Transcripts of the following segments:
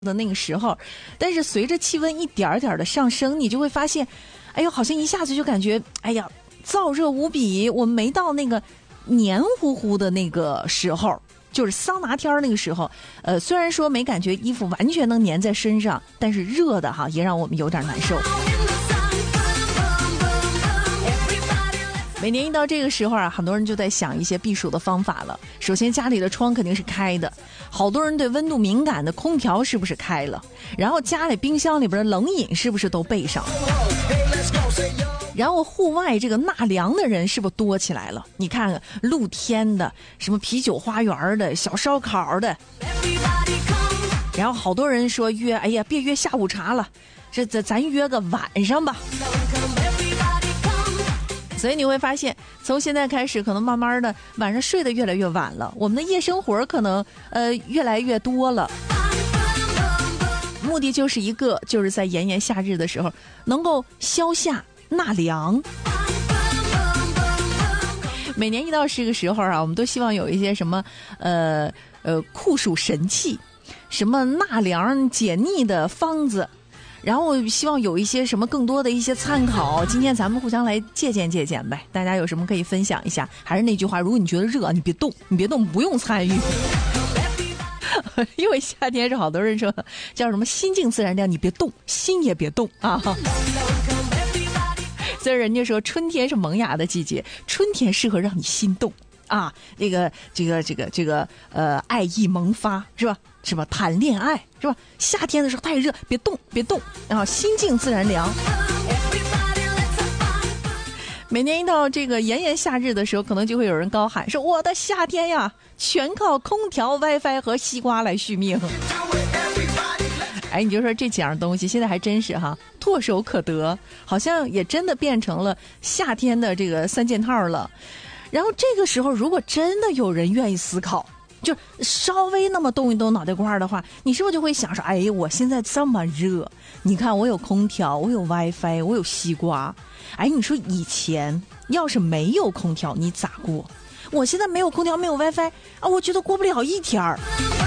的那个时候，但是随着气温一点点的上升，你就会发现，哎呦，好像一下子就感觉，哎呀，燥热无比。我们没到那个黏糊糊的那个时候，就是桑拿天那个时候，虽然说没感觉衣服完全能粘在身上，但是热的哈也让我们有点难受。每年一到这个时候啊，很多人就在想一些避暑的方法了。首先家里的窗肯定是开的，好多人对温度敏感的空调是不是开了，然后家里冰箱里边的冷饮是不是都备上了，然后户外这个纳凉的人是不是多起来了？你看看露天的，什么啤酒花园的，小烧烤的，然后好多人说约，哎呀别约下午茶了，咱约个晚上吧。所以你会发现，从现在开始，可能慢慢的晚上睡得越来越晚了，我们的夜生活可能越来越多了。目的就是一个，就是在炎炎夏日的时候，能够消夏纳凉。每年一到这个时候啊，我们都希望有一些什么酷暑神器，什么纳凉解腻的方子。然后希望有一些什么更多的一些参考，今天咱们互相来借鉴呗，大家有什么可以分享一下。还是那句话，如果你觉得热，你别动，不用参与。因为夏天是好多人说叫什么心静自然凉，你别动，心也别动啊。所以人家说春天是萌芽的季节，春天适合让你心动啊，爱意萌发是吧？谈恋爱是吧？夏天的时候太热，别动，然后心静自然凉。每年一到这个炎炎夏日的时候，可能就会有人高喊说：“我的夏天呀，全靠空调、WiFi 和西瓜来续命。”哎，你就说这几样东西现在还真是哈，唾手可得，好像也真的变成了夏天的这个三件套了。然后这个时候，如果真的有人愿意思考，就稍微那么动一动脑袋瓜的话，你是不是就会想说，哎，我现在这么热，你看我有空调，我有 WiFi， 我有西瓜。哎，你说以前要是没有空调你咋过？我现在没有空调没有 WiFi 啊，我觉得过不了一天儿。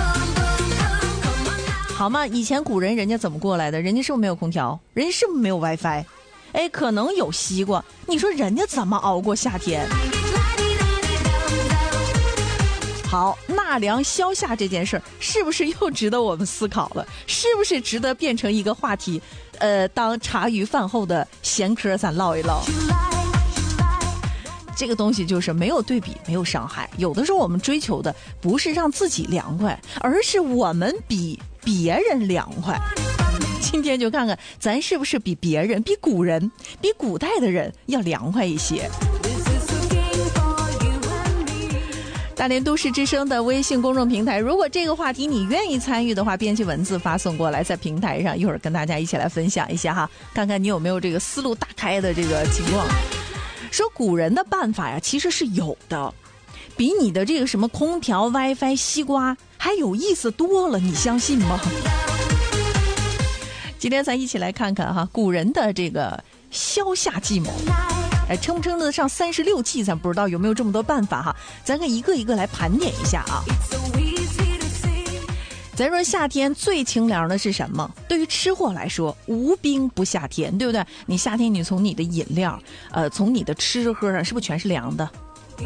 好嘛，以前古人家怎么过来的？人家是不是没有空调？人家是不是没有 WiFi？ 哎，可能有西瓜，你说人家怎么熬过夏天？好，纳凉消夏这件事儿是不是又值得我们思考了？是不是值得变成一个话题？当茶余饭后的闲嗑咱唠一唠。这个东西就是没有对比，没有伤害。有的时候我们追求的不是让自己凉快，而是我们比别人凉快。今天就看看咱是不是比别人、比古人、比古代的人要凉快一些。大连都市之声的微信公众平台，如果这个话题你愿意参与的话，编辑文字发送过来，在平台上一会儿跟大家一起来分享一下哈，看看你有没有这个思路大开的这个情况。说古人的办法呀，其实是有的，比你的这个什么空调、WiFi、西瓜还有意思多了，你相信吗？今天咱一起来看看哈，古人的这个消夏计谋。哎，撑不撑得上36计咱不知道，有没有这么多办法哈？咱可以一个一个来盘点一下啊。咱说夏天最清凉的是什么？对于吃货来说，无冰不夏天，对不对？你夏天你从你的饮料，从你的吃喝上，是不是全是凉的？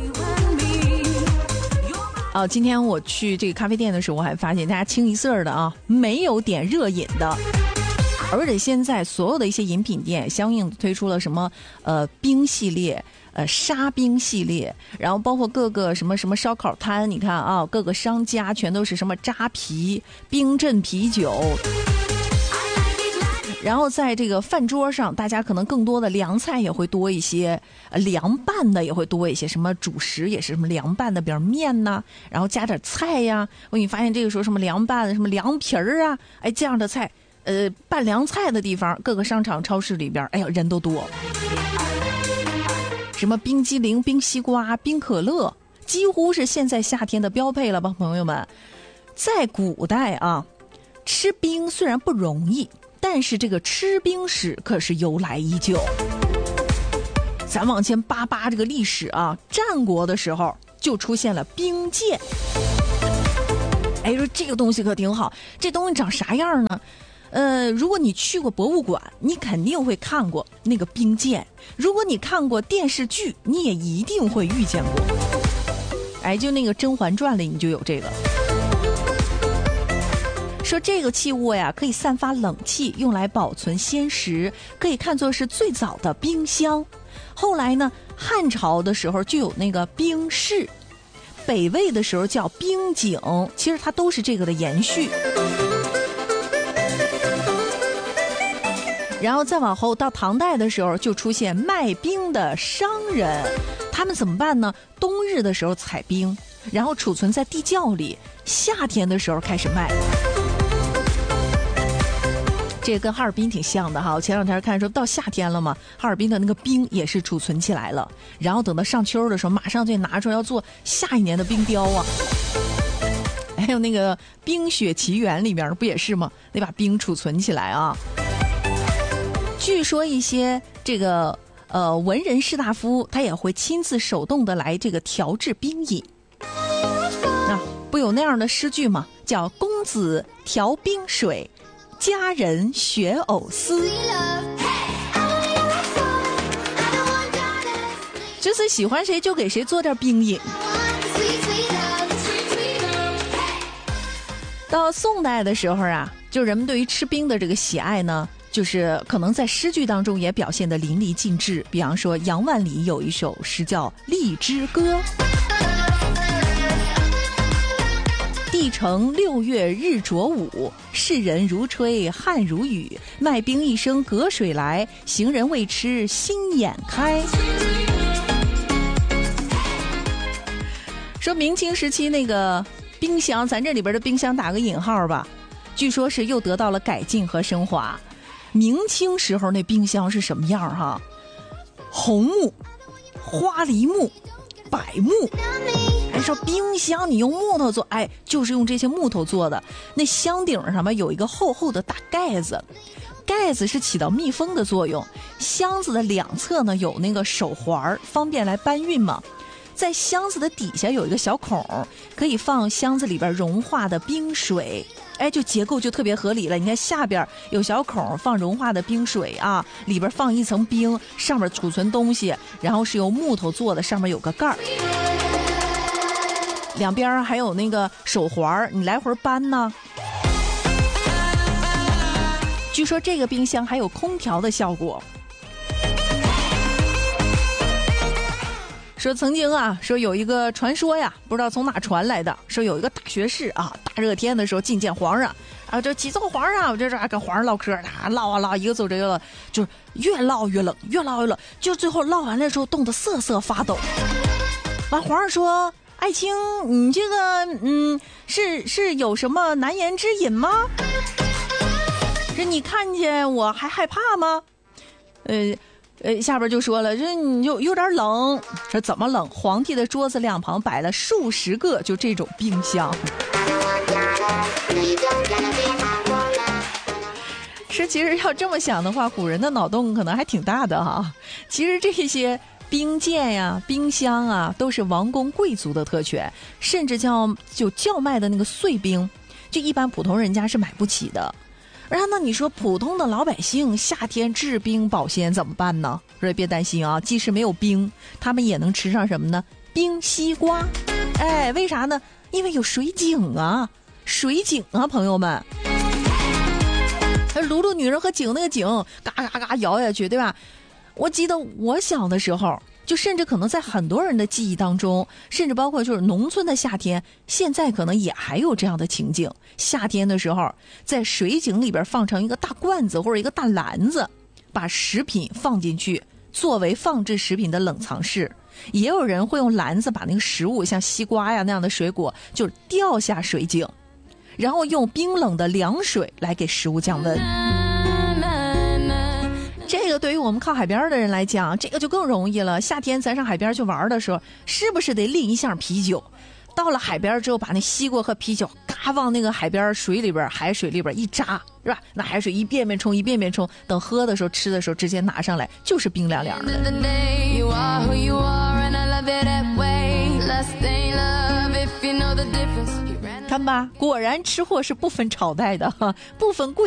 今天我去这个咖啡店的时候，我还发现大家清一色的啊，没有点热饮的。而且现在所有的一些饮品店相应推出了什么冰系列、沙冰系列，然后包括各个什么烧烤摊，你看啊，各个商家全都是什么扎啤、冰镇啤酒。然后在这个饭桌上，大家可能更多的凉菜也会多一些，凉拌的也会多一些，什么主食也是什么凉拌的，比如面呐，然后加点菜呀。你发现这个时候什么凉拌的、什么凉皮儿啊，哎，这样的菜。拌凉菜的地方，各个商场、超市里边，哎呀，人都多。什么冰激凌、冰西瓜、冰可乐，几乎是现在夏天的标配了吧，朋友们。在古代啊，吃冰虽然不容易，但是这个吃冰史可是由来已久。咱往前扒这个历史啊，战国的时候就出现了冰剑。 哎，说这个东西可挺好，这东西长啥样呢？如果你去过博物馆，你肯定会看过那个冰剑；如果你看过电视剧，你也一定会遇见过。哎，就那个《甄嬛传》里你就有这个。说这个器物呀，可以散发冷气，用来保存鲜食，可以看作是最早的冰箱。后来呢，汉朝的时候就有那个冰室，北魏的时候叫冰井，其实它都是这个的延续。然后再往后到唐代的时候，就出现卖冰的商人，他们怎么办呢？冬日的时候采冰，然后储存在地窖里，夏天的时候开始卖。这个跟哈尔滨挺像的哈，我前两天看说到夏天了嘛，哈尔滨的那个冰也是储存起来了，然后等到上秋的时候，马上就拿出来要做下一年的冰雕啊。还有那个《冰雪奇缘》里面不也是吗？得把冰储存起来啊。据说一些这个文人士大夫，他也会亲自手动的来这个调制冰饮。那不有那样的诗句吗？叫公子调冰水，佳人学藕丝。就是喜欢谁就给谁做点冰饮。到宋代的时候啊，就人们对于吃冰的这个喜爱呢，就是可能在诗句当中也表现得淋漓尽致。比方说杨万里有一首诗叫《荔枝歌》，帝城6月日着午，世人如吹汗如雨，卖冰一声隔水来，行人未吃心眼开。说明清时期那个冰箱，咱这里边的冰箱打个引号吧，据说是又得到了改进和升华。明清时候那冰箱是什么样哈？红木、花梨木、柏木。还说冰箱你用木头做，哎，就是用这些木头做的。那箱顶上面有一个厚厚的大盖子，盖子是起到密封的作用。箱子的两侧呢有那个手环，方便来搬运嘛。在箱子的底下有一个小孔，可以放箱子里边融化的冰水。哎，就结构就特别合理了。你看下边有小孔放融化的冰水啊，里边放一层冰，上面储存东西，然后是由木头做的，上面有个盖儿，两边还有那个手环，你来回搬呢。据说这个冰箱还有空调的效果。说曾经啊，说有一个传说呀，不知道从哪传来的，说有一个大学士啊，大热天的时候觐见皇上啊，这几奏皇上，我这跟皇上唠嗑，唠啊唠，一个走这个了，就是越唠越冷，越唠越冷，就最后唠完了之后冻得瑟瑟发抖。完，皇上说：“爱卿，你这个是有什么难言之隐吗？这你看见我还害怕吗？”下边就说了，这你就有点冷。说怎么冷？皇帝的桌子两旁摆了数十个就这种冰箱。是，其实要这么想的话，古人的脑洞可能还挺大的哈。其实这些冰剑呀、冰箱啊，都是王公贵族的特权，甚至叫卖的那个碎冰，就一般普通人家是买不起的。然后那你说普通的老百姓夏天治冰保鲜怎么办呢？说别担心啊，即使没有冰，他们也能吃上什么呢？冰西瓜。哎，为啥呢？因为有水井啊，水井啊，朋友们。泸沽女人和井那个井，嘎嘎嘎摇下去，对吧？我记得我小的时候，就甚至可能在很多人的记忆当中，甚至包括就是农村的夏天，现在可能也还有这样的情景。夏天的时候，在水井里边放成一个大罐子或者一个大篮子，把食品放进去，作为放置食品的冷藏室。也有人会用篮子把那个食物，像西瓜呀那样的水果，就掉下水井，然后用冰冷的凉水来给食物降温。这个对于我们靠海边的人来讲，这个就更容易了。夏天咱上海边去玩的时候，是不是得拎一箱啤酒？到了海边之后，把那西瓜和啤酒嘎往那个海边水里边、海水里边一扎，是吧？那海水一遍遍冲，一遍遍冲，等喝的时候、吃的时候，直接拿上来就是冰凉凉的。 看吧，果然吃货是不分朝代的，不分贵